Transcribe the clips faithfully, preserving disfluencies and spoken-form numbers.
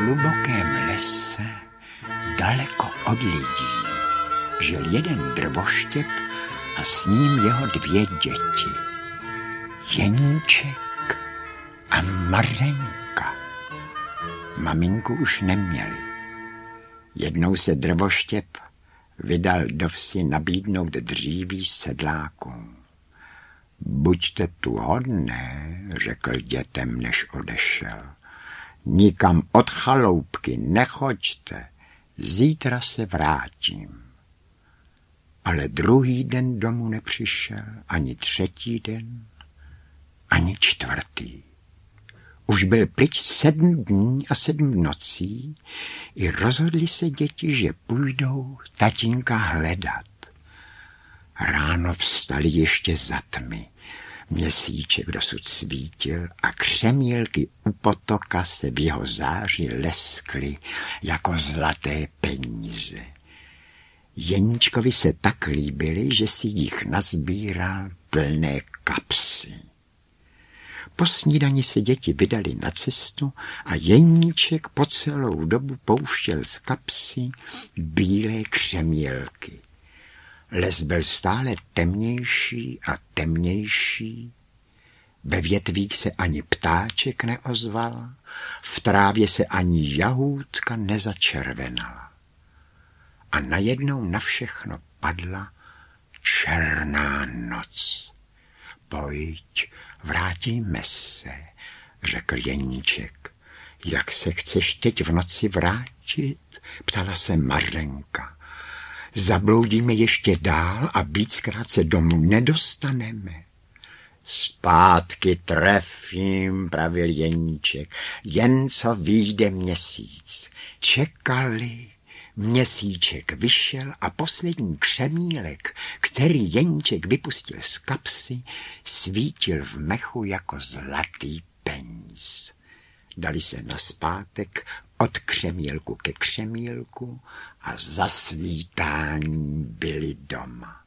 hlubokém lese, daleko od lidí, žil jeden drvoštěp a s ním jeho dvě děti. Jeníček a Mařenka. Maminku už neměli. Jednou se drvoštěp vydal do vsi nabídnout dříví sedlákům. Buďte tu hodné, řekl dětem, než odešel. Nikam od chaloupky nechoďte, zítra se vrátím. Ale druhý den domů nepřišel, ani třetí den, ani čtvrtý. Už byl pryč sedm dní a sedm nocí i rozhodli se děti, že půjdou tatínka hledat. Ráno vstali ještě za tmy. Měsíček dosud svítil a křemílky u potoka se v jeho záři leskly jako zlaté peníze. Jeníčkovi se tak líbily, že si jich nazbíral plné kapsy. Po snídani se děti vydali na cestu a Jeníček po celou dobu pouštěl z kapsy bílé křemílky. Les byl stále temnější a temnější. Ve větvích se ani ptáček neozval, v trávě se ani jahůdka nezačervenala. A najednou na všechno padla černá noc. Pojď, vrátíme se, řekl Jeníček. Jak se chceš teď v noci vrátit? Ptala se Mařenka. Zabloudíme ještě dál a víckrát se domů nedostaneme. Zpátky trefím, pravil Jeníček, jen co vyjde měsíc. Čekali, měsíček vyšel a poslední křemílek, který Jeníček vypustil z kapsy, svítil v mechu jako zlatý peníz. Dali se nazpátek od křemílku ke křemílku a za svítání byli doma.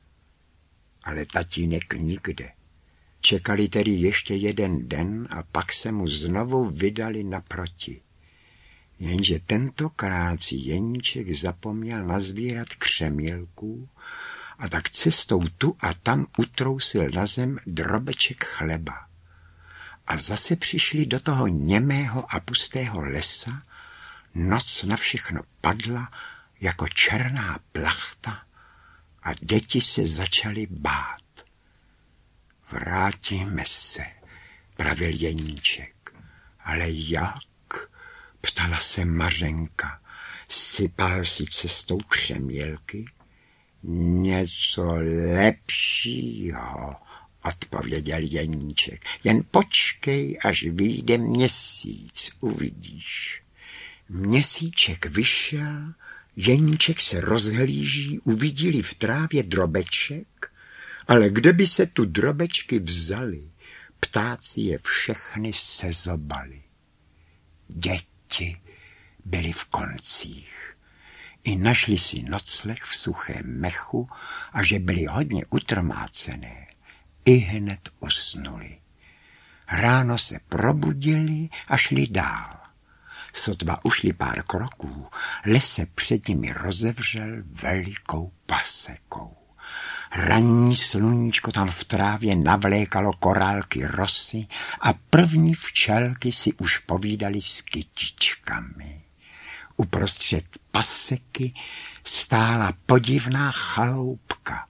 Ale tatínek nikde. Čekali tedy ještě jeden den a pak se mu znovu vydali naproti. Jenže tentokrát si Jeníček zapomněl nazbírat křemílků a tak cestou tu a tam utrousil na zem drobeček chleba. A zase přišli do toho němého a pustého lesa, noc na všechno padla jako černá plachta a děti se začaly bát. Vrátíme se, pravil Jeníček. Ale jak? Ptala se Mařenka. Sypal si cestou křemílky? Něco lepšího, odpověděl Jeníček. Jen počkej, až vyjde měsíc, uvidíš. Měsíček vyšel, Jeníček se rozhlíží, uviděli v trávě drobeček, ale kde by se tu drobečky vzali, ptáci je všechny sezobali. Děti byly v koncích. I našli si nocleh v suchém mechu a že byli hodně utrmácené, i hned usnuli. Ráno se probudili a šli dál. Sotva ušli pár kroků, les se před nimi rozevřel velikou pasekou. Ranní sluníčko tam v trávě navlékalo korálky rosy a první včelky si už povídali s kytičkami. Uprostřed paseky stála podivná chaloupka.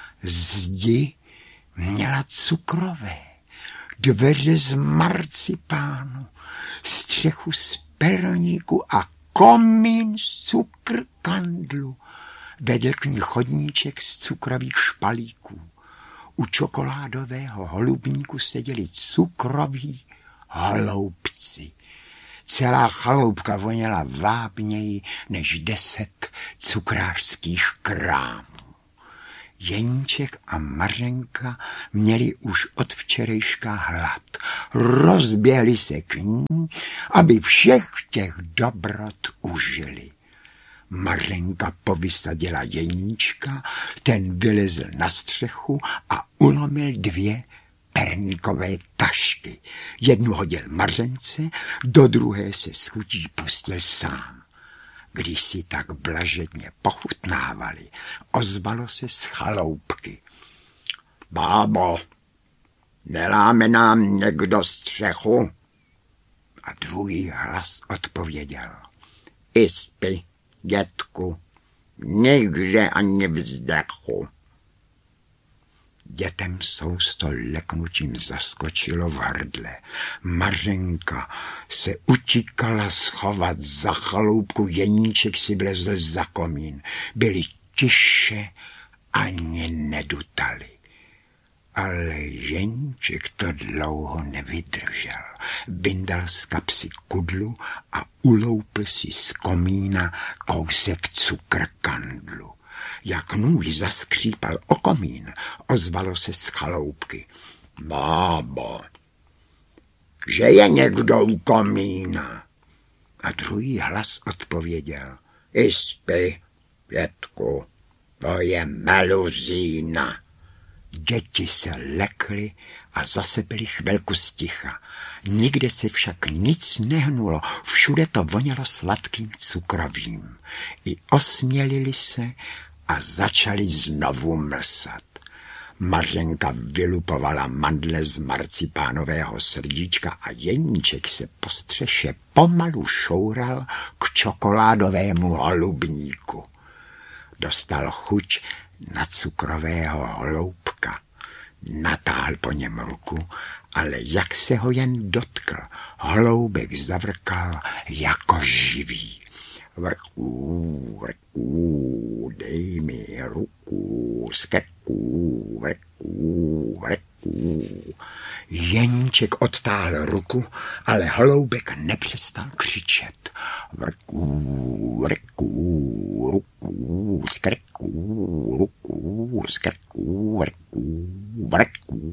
Zdi měla cukrové, dveře z marcipánu, střechu z perníku a komín z cukrkandlu. Vedl k ní chodníček z cukrových špalíků. U čokoládového holubníku seděli cukroví holoubci. Celá chaloupka voněla vábněji než deset cukrářských krámů. Jeníček a Mařenka měli už od včerejška hlad. Rozběhli se k ní, aby všech těch dobrot užili. Mařenka povysadila Jeníčka, ten vylezl na střechu a ulomil dvě perníkové tašky. Jednu hodil Mařence, do druhé se s chutí pustil sám. Když si tak blažedně pochutnávali, ozvalo se z chaloupky. Bábo, neláme nám někdo střechu? A druhý hlas odpověděl. Ispy, dětku, nikde ani vzdechu. Dětem sousto leknutím zaskočilo v hrdle. Mařenka se utíkala schovat za chaloupku, Jeníček si vlezl za komín. Byli tiše, ani nedutali. Ale Jeníček to dlouho nevydržel. Vyndal z kapsy kudlu a uloupl si z komína kousek cukrkandlu. Jak nůž zaskřípal o komín, ozvalo se z chaloupky. Bábo, že je někdo u komína? A druhý hlas odpověděl. Ispy, dětku, to je meluzína. Děti se lekly a zase byli chvilku sticha. Nikde se však nic nehnulo, všude to vonělo sladkým cukrovým. I osmělili se a začali znovu mlsat. Mařenka vylupovala mandle z marcipánového srdíčka a Jeníček se po střeše pomalu šoural k čokoládovému holubníku. Dostal chuť na cukrového holoubka. Natáhl po něm ruku, ale jak se ho jen dotkl, holoubek zavrkal jako živý. Vrků, vrků, dej mi ruku, z krku, vrků, vrků. Jeníček odtáhl ruku, ale holoubek nepřestal křičet. Vrků, vrků, ruku, z krku, ruku, z krku, vrků, vrků.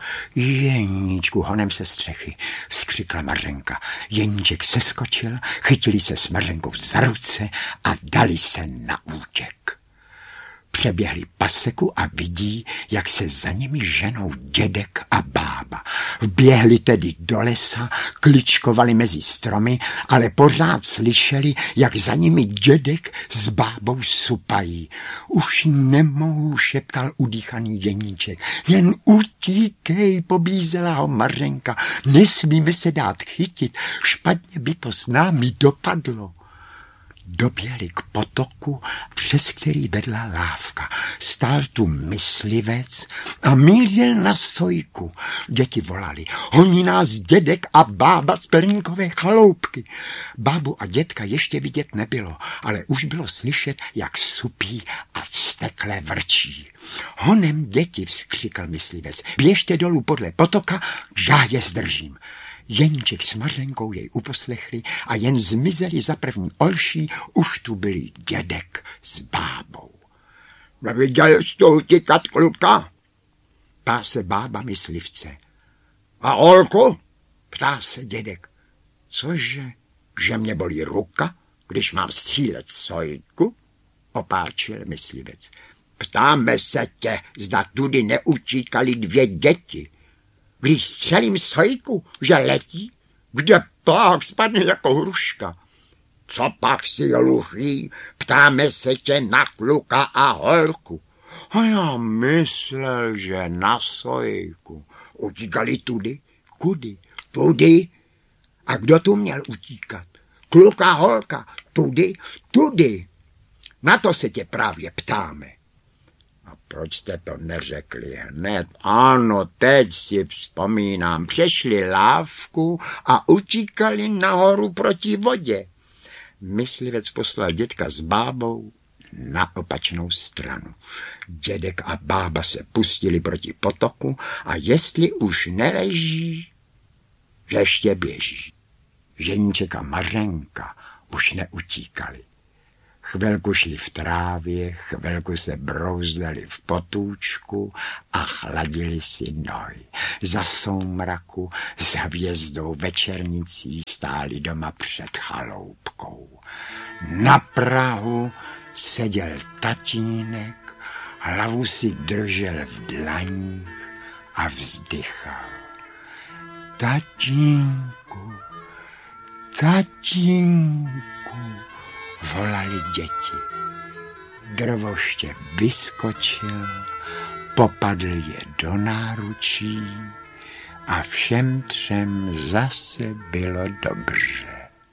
Jeníčku, honem se střechy, vzkřikla Mařenka. Jeníček seskočil, chytili se s Mařenkou za ruce a dali se na útěk. Přeběhli paseku a vidí, jak se za nimi ženou dědek a bába. Vběhli tedy do lesa, kličkovali mezi stromy, ale pořád slyšeli, jak za nimi dědek s bábou supají. Už nemohu, šeptal udýchaný Jeníček. Jen utíkej, pobízela ho Mařenka. Nesmíme se dát chytit, špatně by to s námi dopadlo. Doběhli k potoku, přes který vedla lávka. Stál tu myslivec a mířil na sojku. Děti volali, honí nás dědek a bába z perníkové chaloupky. Bábu a dětka ještě vidět nebylo, ale už bylo slyšet, jak supí a vztekle vrčí. Honem děti, vzkřikl myslivec, běžte dolů podle potoka, já je zdržím. Jeníček s Mařenkou jej uposlechli a jen zmizeli za první olší, už tu byli dědek s bábou. Neviděl jsi to utíkat, kluka? Ptá se bába myslivce. A holku? Ptá se dědek. Cože, že mě bolí ruka, když mám střílet sojku? Opáčil myslivec. Ptáme se tě, zda tudy neutíkali dvě děti. Když střelím sojku, že letí, kde pak spadne jako hruška. Co pak si luší, ptáme se tě na kluka a holku. A já myslel, že na sojku. Utíkali tudy? Kudy? Tudy? A kdo tu měl utíkat? Kluka, holka, tudy? Tudy. Na to se tě právě ptáme. A proč jste to neřekli hned? Ano, teď si vzpomínám. Přešli lávku a utíkali nahoru proti vodě. Myslivec poslal dědka s bábou na opačnou stranu. Dědek a bába se pustili proti potoku a jestli už neleží, ještě běží. Jeníček a Mařenka už neutíkali. Chvilku šli v trávě, chvilku se brouzdali v potůčku a chladili si nohy. Za soumraku s hvězdou večernicí stáli doma před chaloupkou. Na prahu seděl tatínek, hlavu si držel v dlaních a vzdychal. Tatínku, tatínku, volali děti. Drvoště vyskočil, popadl je do náručí a všem třem zase bylo dobře.